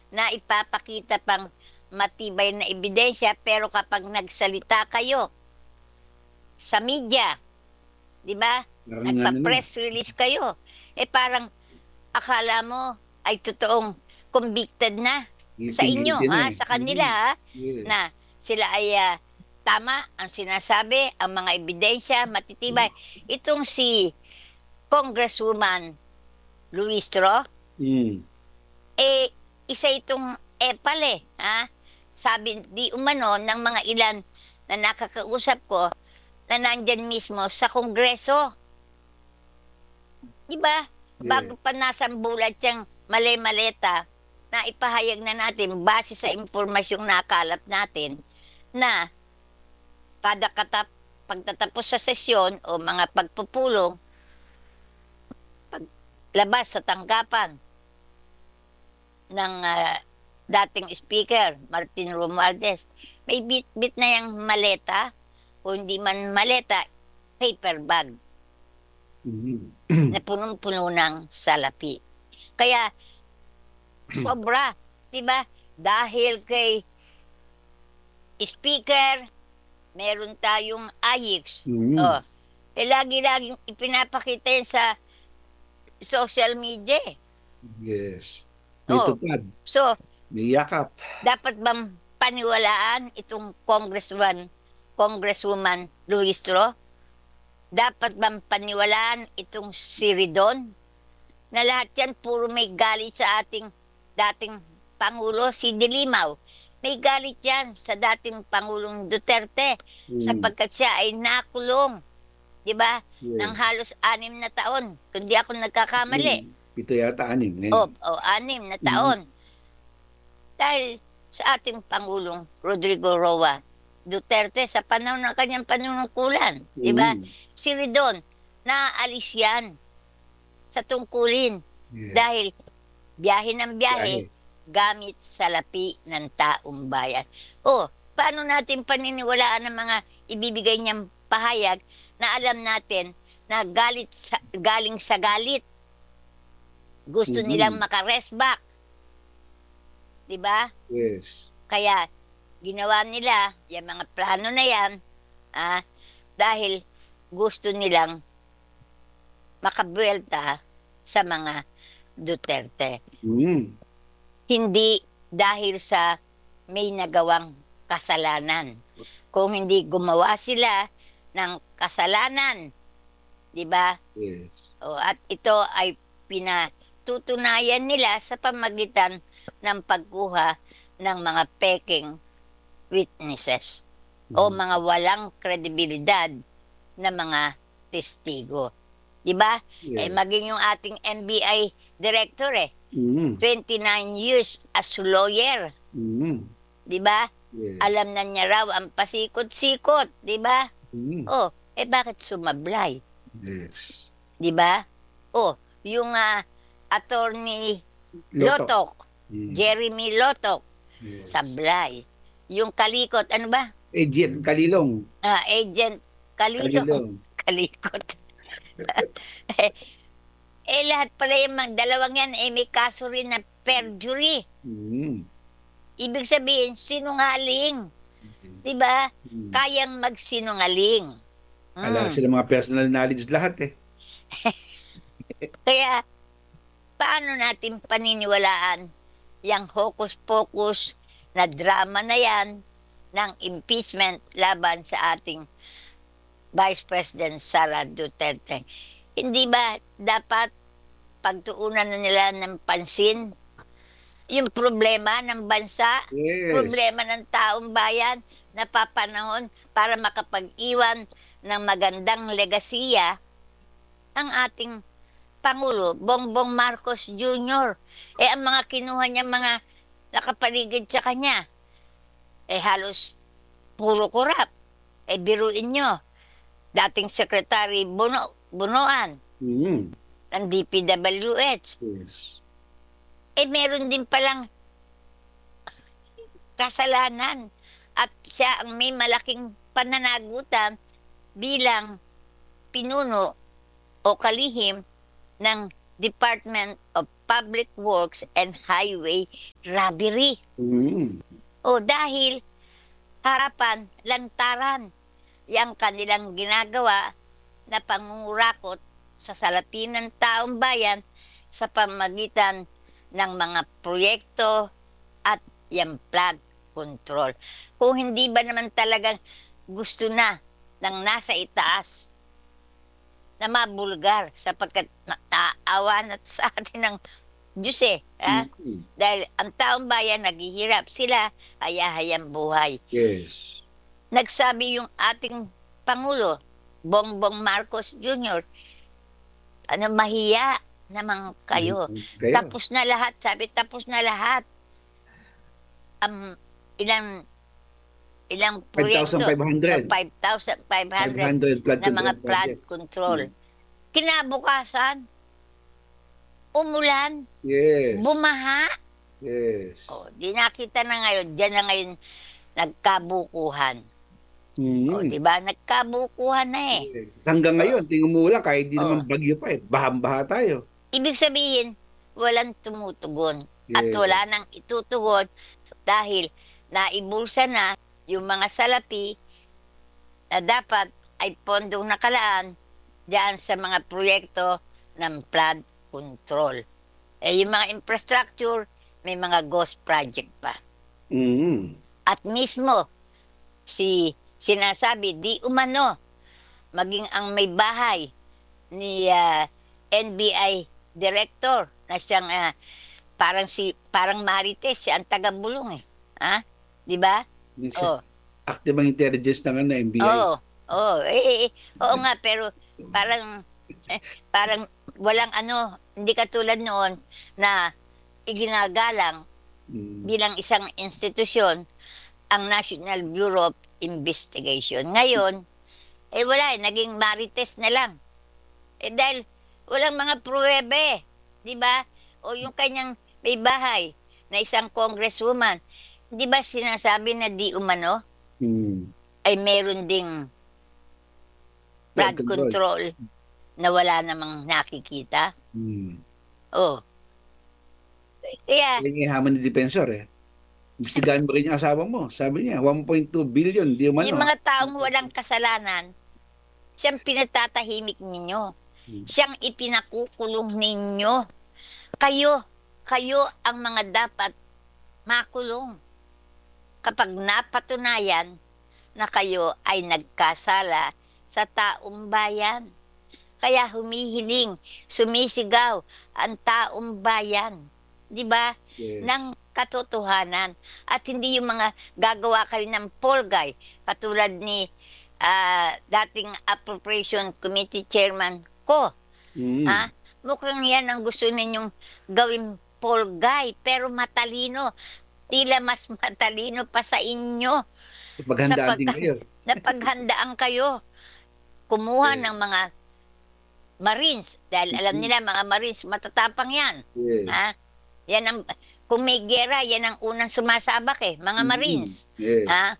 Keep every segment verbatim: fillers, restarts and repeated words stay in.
na ipapakita pang matibay na ebidensya, pero kapag nagsalita kayo sa media, di ba? Parang ano na, Nagpa-press release kayo. Eh parang akala mo ay totoong convicted na sa guilty inyo, guilty na ha? eh. Sa kanila, Mm. ha? Na Yes. sila ay ah, tama ang sinasabi, ang mga ebidensya, matitibay. Itong si Congresswoman Luistro, Mm. eh, isa itong epal eh, ha? Sabi di umano ng mga ilan na nakakausap ko na nandyan mismo sa Kongreso. Di ba? Yeah. Bago pa nasambulat yung mali-maleta na ipahayag na natin base sa impormasyong nakalat natin na kada katap pagtatapos sa sesyon o mga pagpupulong, paglabas sa tanggapan ng ah, dating speaker, Martin Romualdez, may bit-bit na yung maleta, o hindi man maleta, paper bag Mm. na punong-puno ng salapi. Kaya, sobra, di ba? Dahil kay speaker, meron tayong A I X. Mm. Oh, eh lagi-laging ipinapakita yan sa social media. eh. Yes. May Oh, tupad, so, may yakap. dapat bang paniwalaan itong congressman, congresswoman Luistro? Dapat bang paniwalaan itong si Ridon? Na lahat yan puro may galit sa ating dating Pangulo, si Dilimaw. May galit yan sa dating Pangulong Duterte Mm. sapagkat siya ay nakulong, di ba, ng Yes. halos anim na taon, kung di ako nagkakamali. Mm. Pito yata anim O, ngayon. o anim na Mm. taon. Dahil sa ating Pangulong Rodrigo Roa Duterte sa panahon ng kanyang panunungkulan, di ba? Mm. Si Ridon, naaalis yan sa tungkulin Yeah. dahil biyahe ng biyahe Biyahe. gamit sa lapi ng taong bayan. O, paano natin paniniwalaan ng mga ibibigay niyang pahayag na alam natin na galit sa, galing sa galit? Gusto Mhm. nilang makarest back. Di ba? Yes. Kaya ginawa nila yung mga plano na yan ah, dahil gusto nilang makabuelta sa mga Duterte. Mm. Hindi dahil sa may nagawang kasalanan. Kung hindi gumawa sila ng kasalanan, di ba? Yes. O, at ito ay pinatutunayan nila sa pamagitan ng pagkuha ng mga peking witnesses o Mhm. mga walang kredibilidad na mga testigo. Di ba? Eh, Yes. maging yung ating N B I director eh, Mm. twenty-nine years as lawyer. Mm. Di ba? Yes. Alam na niya raw ang pasikot-sikot. Di ba? Mm. Oh, eh bakit sumablay? Yes. Di ba? Oh, yung ah, attorney Loto. Lotok, Mm. Jeremy Lotok, Yes. sablay. Yung kalikot, ano ba? Agent Kalilong. Ah, Agent Kalilo. Kalilong. Kalikot. eh, eh, lahat pala yung mga dalawang yan, eh, may kaso rin na perjury. Mm. Ibig sabihin, sinungaling. Di ba? Mm. Kayang magsinungaling. Ala Mm. sila mga personal knowledge lahat eh. Kaya, paano natin paniniwalaan yung hocus-pocus na drama na yan ng impeachment laban sa ating Vice President Sara Duterte? Hindi ba dapat pagtuunan na nila ng pansin yung problema ng bansa, Yes. problema ng taong bayan, napapanahon para makapag-iwan ng magandang legasiya ang ating Pangulo, Bongbong Marcos Junior Eh, ang mga kinuha niya, mga nakapaligid sa kanya, eh halos puro korap. Eh, biruin nyo, dating Secretary Buno, Bunoan Mm. ng D P W H, Yes. eh meron din palang kasalanan at siya ang may malaking pananagutan bilang pinuno o kalihim ng Department of Public Works and Highway Robbery. Mm. O dahil harapan, lantaran, yang kanilang ginagawa na pangungurakot sa salapi ng taong bayan sa pamagitan ng mga proyekto at yung flood control. Kung hindi ba naman talagang gusto na ng nasa itaas na mabulgar sapagkat naaawa na sa atin ng Diyos eh. Ha? Mm. Dahil ang taong bayan naghihirap sila, hayahayang buhay. Yes. Nagsabi yung ating Pangulo, Bongbong Marcos Junior, ano, mahiya naman kayo. Kayo. Tapos na lahat, sabi, tapos na lahat. Um, ilang ilang proyekto? five thousand five hundred. five thousand five hundred five hundred flood na mga control flood project. control. Hmm. Kinabukasan, umulan, Yes. bumaha. Yes. O, di nakita na ngayon, diyan na ngayon nagkabukuhan. Mm. O, di ba? Nagkabukuhan na eh. Yes. Hanggang ngayon, tingin mo lang, kahit di Oh. naman bagyo pa eh. Bahang-baha tayo. Ibig sabihin, walang tumutugon. At Yes. wala nang itutugon dahil naibulsa na yung mga salapi na dapat ay pondong nakalaan diyan sa mga proyekto ng flood control. Eh, yung mga infrastructure, may mga ghost project pa. Mm. At mismo, si sinasabi, di umano, maging ang may bahay ni ah, N B I director na siyang ah, parang si parang Marites, si ang taga-Bulong eh. Ha? Di ba? Minsan, Oh. active ang intelligence ng ano, M B I. Oo. Oh, eh, eh, oo nga, pero parang eh, parang walang ano, hindi katulad noon na iginagalang Mm. bilang isang institusyon ang National Bureau of Investigation. Ngayon, eh wala, eh, naging Marites na lang. Eh dahil walang mga pruwebe, di ba? O yung kanyang may bahay na isang congresswoman, di ba sinasabi na di umano Mm. ay meron ding flood Flood control na wala namang nakikita? Mm. Oh. Kaya, Yan yung hamon ni Defensor eh. Imbestigahan mo rin yung asawa mo. Sabi niya, one point two billion. Di man yung mga taong walang kasalanan, siyang pinatatahimik ninyo. Hmm. Siyang ipinakukulong ninyo. Kayo, kayo ang mga dapat makulong. Kapag napatunayan na kayo ay nagkasala sa taong bayan. Kaya humihiling, sumisigaw ang taong bayan. Di ba? Yes. Ng katotohanan. At hindi yung mga gagawa kayo ng polgay. Katulad ni ah, dating Appropriation Committee Chairman ko. Mm. Ha? Mukhang yan ang gusto ninyong gawin polgay. Pero matalino. Tila mas matalino pa sa inyo. Paghandaan Sa din pagka- kayo. Napaghandaan kayo. Kumuha Yes. ng mga Marines. Dahil alam nila, mga Marines, matatapang yan. Yes. Ha? Yan ang, kung may gera, yan ang unang sumasabak eh, mga Mm. Marines. Yes. Ha?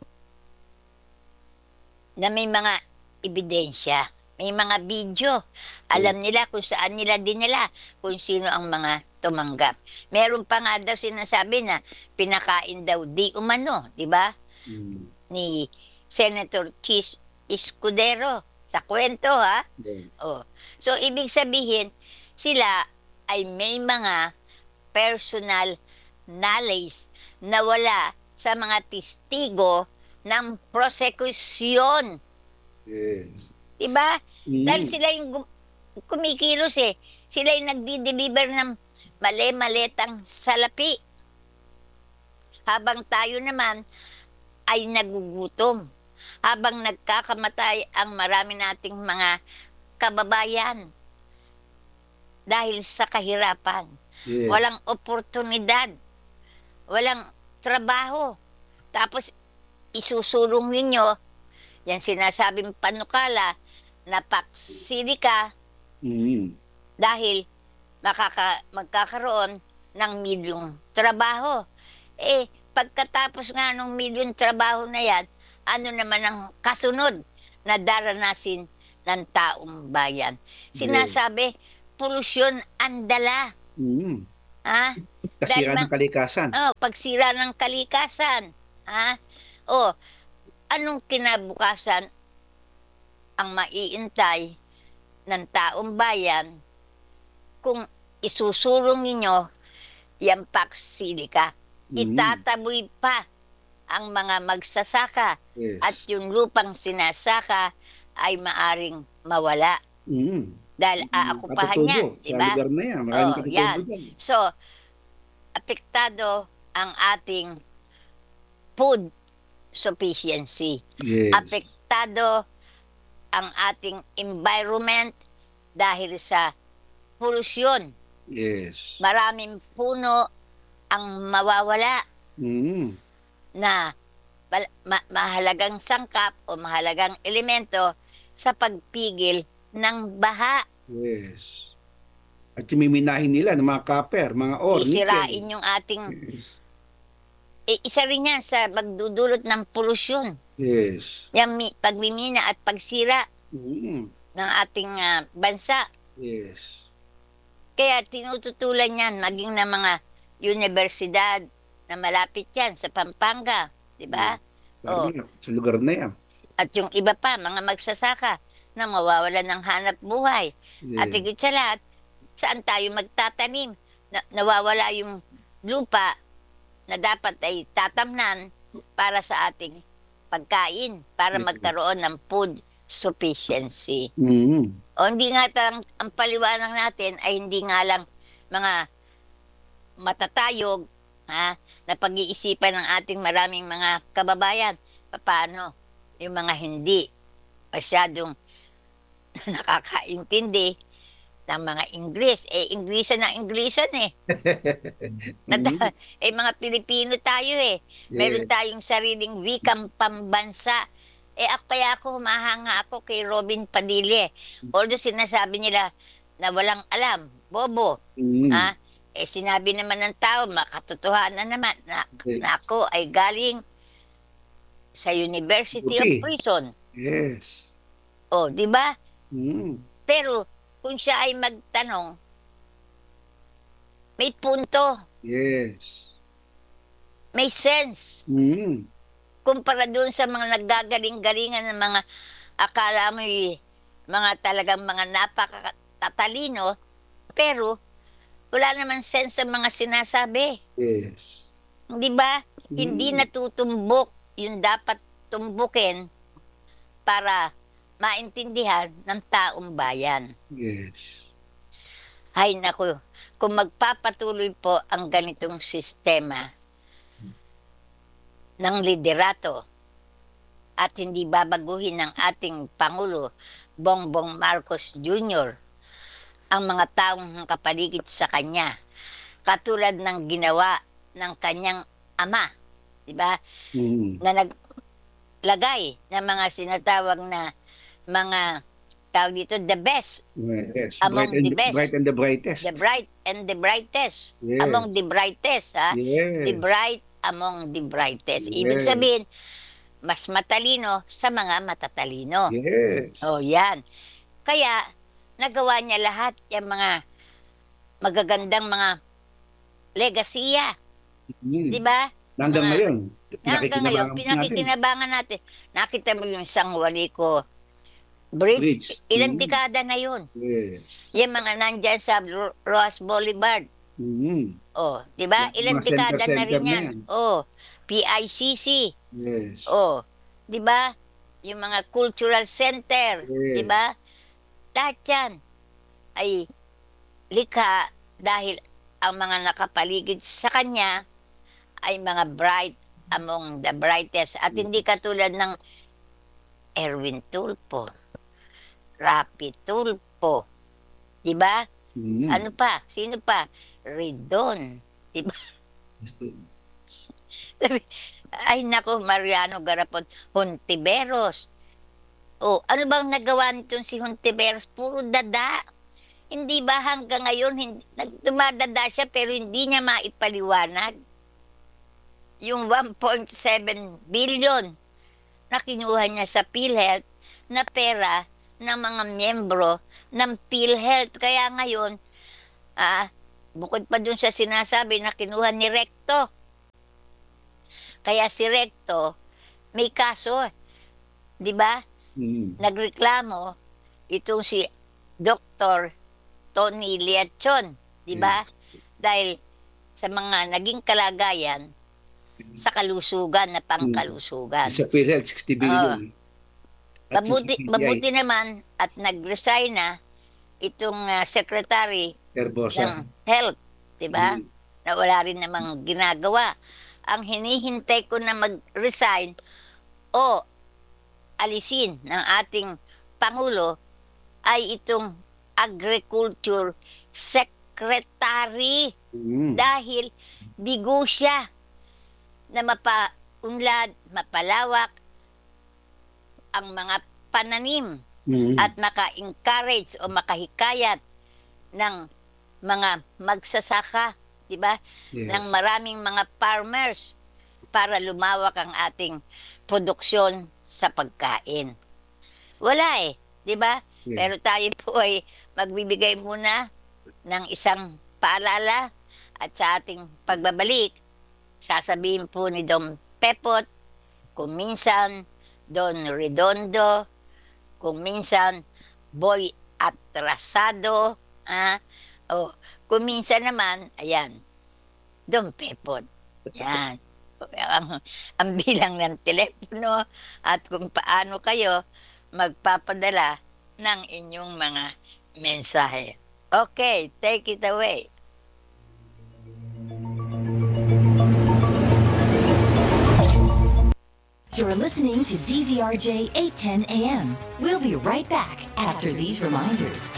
Na may mga ebidensya, may mga video. Alam nila kung saan nila dinala, kung sino ang mga tumanggap. Meron pa nga daw sinasabi na pinakain daw di umano, di ba? Mm. Ni Senator Chis Escudero sa kwento, ha? Yes. Oh. So, ibig sabihin, sila ay may mga personal knowledge na wala sa mga testigo ng prosekusyon. Yes. Diba? Mm. Dahil sila yung gum- kumikilos eh. Sila yung nagdi-deliver ng mali-maletang salapi. Habang tayo naman ay nagugutom. Habang nagkakamatay ang marami nating mga kababayan dahil sa kahirapan. Yes. Walang oportunidad. Walang trabaho. Tapos isusulong ninyo, yan sinasabing panukala, na paksili ka Mm. dahil makaka, magkakaroon ng milyong trabaho. Eh, pagkatapos nga ng milyong trabaho na yan, ano naman ang kasunod na daranasin ng taong bayan? Sinasabi, polusyon ang dala. Mm. Ha? Dahil Kasira ma- ng kalikasan. oh, pagsira ng kalikasan. Ha? O, anong kinabukasan ang maiintay ng taong bayan kung isusulong ninyo yung Pax-Silica? Mm. Itataboy pa ang mga magsasaka at Yes. yung lupang sinasaka ay maaring mawala Mm. dahil Mm. aakupahan yan, Katutubo di sa ba? lugar na yan. Maraming Oh, katutubo yan. dyan. So, apektado ang ating food sufficiency. Yes. Apektado ang ating environment dahil sa polusyon. Yes. Maraming puno ang mawawala Mm. na pal- ma- mahalagang sangkap o mahalagang elemento sa pagpigil ng baha. Yes. At yung miminahin nila ng mga copper, mga ore, nickel. Sisirain yung ating... Yes. Eh, isa rin yan sa magdudulot ng polusyon. Yes. Yung mi- pagmimina at pagsira Mm. ng ating ah, bansa. Yes. Kaya tinututulan yan maging ng mga universidad na malapit yan sa Pampanga. Di ba? Lalo Oh, na sa lugar na yan. at yung iba pa, mga magsasaka na mawawalan ng hanap buhay. At Yes. higit sa lahat, saan tayo magtatanim? Na, nawawala yung lupa na dapat ay tatamnan para sa ating pagkain, para Yes. magkaroon ng food sufficiency. Mm. O hindi nga lang, ang paliwanag natin ay hindi nga lang mga matatayog, ha, na pag-iisipan ng ating maraming mga kababayan. Paano yung mga hindi masyadong nakakaintindi ng mga Ingles. Eh, Inglesan na Inglesan eh. Mm. Nata- eh, mga Pilipino tayo eh. Meron Yes. tayong sariling wikang pambansa. Eh, ak kaya ako humahanga ako kay Robin Padilla. Although sinasabi nila na walang alam, bobo. Mm. Ha? Eh, sinabi naman ng tao, makatotohanan naman, na, Yes. na ako ay galing sa University of Buti. Prison. Yes. O, di ba? Mm. Pero, kung siya ay magtanong, may punto, Yes. may sense. Mm. Kumpara doon sa mga naggagaling-galingan ng mga akala mo mga talagang mga napakatatalino, pero wala naman sense sa mga sinasabi. Yes. Di ba? Hindi Mm. natutumbok yung dapat tumbukin para maintindihan ng taong bayan. Yes. Ay naku, kung magpapatuloy po ang ganitong sistema ng liderato at hindi babaguhin ng ating Pangulo Bongbong Marcos Junior ang mga taong kapaligid sa kanya, katulad ng ginawa ng kanyang ama, di ba? Mm. Na naglagay ng mga sinatawag na mga tawag dito, the best, Yes. Among Bright and, the best. bright and the brightest. the bright and the brightest, Yes. among the brightest, ha? Yes. The bright among the brightest. Ibig Yes. sabihin, mas matalino sa mga matatalino. Yes. Oh, yan. Kaya, nagawa niya lahat yung mga magagandang mga legasiya. Mm. Di ba? Hanggang Mga- ngayon. Hanggang ngayon, pinakikinabangan natin. pinakikinabangan natin. Nakita mo yung San Juanico Bridge. Bridge. Ilang Mm. dekada na yun. Yes. Yung mga nandyan sa Ro- Roas Boulevard. Mm. Oh, di ba? Yung Ilang mga dekada na center-center rin na yan. yan. Oh, P I C C. Yes. Oh, di ba? Yung mga cultural center, Yes. di ba? Lahat yan ay likha dahil ang mga nakapaligid sa kanya ay mga bright among the brightest at hindi katulad ng Erwin Tulfo, Rapi Tulfo, di ba? Mm. Ano pa? Sino pa? Ridon, di ba? Ay nako, Mariano Garapon, Hontiveros. Oh, ano bang nagawa nitong si Hontiveros? Puro dada. Hindi ba hanggang ngayon, hindi, nagdumadada siya pero hindi niya maipaliwanag yung one point seven billion na kinuha niya sa PhilHealth na pera ng mga miyembro ng PhilHealth. Kaya ngayon, ah, bukod pa dun sa sinasabi na kinuha ni Recto. Kaya si Recto, may kaso, di ba? Mm. Nagreklamo itong si Doktor Tony Liachon, di ba? Dahil sa mga naging kalagayan sa kalusugan na pangkalusugan. Sa PhilHealth, sixty billion. At yung Mabuti, C P I, mabuti naman at nag-resign na itong ah, secretary Herbosa. ng health, di ba? Mm. Na wala rin namang ginagawa. Ang hinihintay ko na mag-resign o alisin ng ating Pangulo ay itong Agriculture Secretary Mm. dahil bigo siya na mapaunlad, mapalawak ang mga pananim Mm. at maka-encourage o makahikayat ng mga magsasaka, di ba? Yes. Ng maraming mga farmers para lumawak ang ating produksyon sa pagkain. Wala eh, di ba? Yeah. Pero tayo po ay magbibigay muna ng isang paalala at sa ating pagbabalik, sasabihin po ni Don Pepot, kung minsan Don Redondo, kung minsan Boy Atrasado, ah, o kung minsan naman, ayan, Don Pepot. Yan. Ang, ang bilang ng telepono at kung paano kayo magpapadala ng inyong mga mensahe. Okay, take it away. You're listening to D Z R J eight ten A M. We'll be right back after these reminders.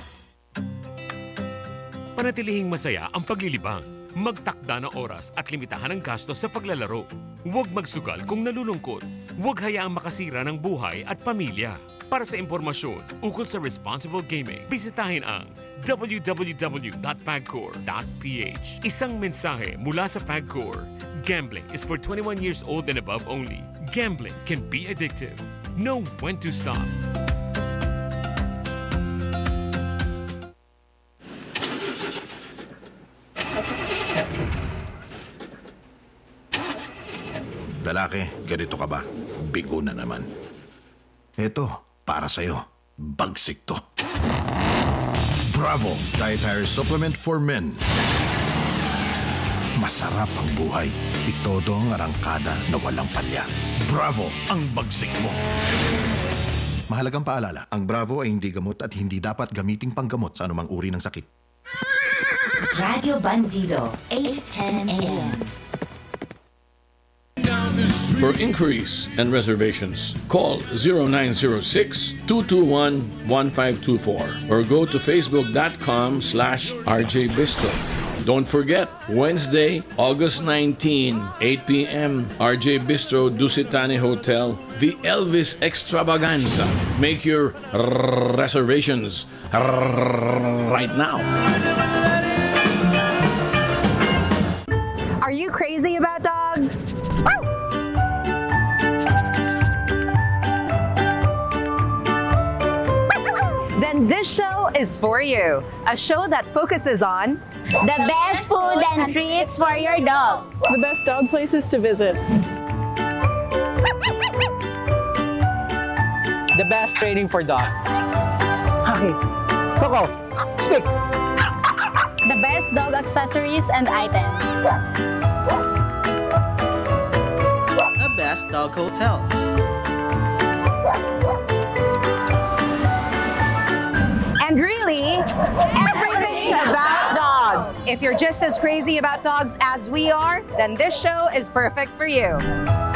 Panatilihing masaya ang paglilibang. Magtakda ng oras at limitahan ang gastos sa paglalaro. Huwag magsugal kung nalulungkot. Huwag hayaang makasira ng buhay at pamilya. Para sa impormasyon ukol sa responsible gaming, bisitahin ang w w w dot pagcor dot p h. Isang mensahe mula sa Pagcor. Gambling is for twenty-one years old and above only. Gambling can be addictive. Know when to stop. Lalaki, ganito ka ba? Bigo na naman. Ito, para sa'yo. Bagsik to. Bravo! Dietary Supplement for Men. Masarap ang buhay. Itodo ang arangkada na walang palya. Bravo! Ang bagsik mo. Mahalagang paalala, ang Bravo ay hindi gamot at hindi dapat gamiting panggamot sa anumang uri ng sakit. Radio Bandido, eight ten A M. For inquiries and reservations, call zero nine zero six, two two one, one five two four or go to facebook.com slash rjbistro. Don't forget, Wednesday, August nineteenth, eight p m, R J Bistro, Dusitani Hotel, the Elvis Extravaganza. Make your r- reservations r- right now. Are you crazy about dogs? Then this show is for you. A show that focuses on the best food and treats for your dogs, the best dog places to visit, the best training for dogs. Okay. Coco, speak. the best dog accessories and items, The best dog hotels. and really everything about dogs. If you're just as crazy about dogs as we are, then this show is perfect for you.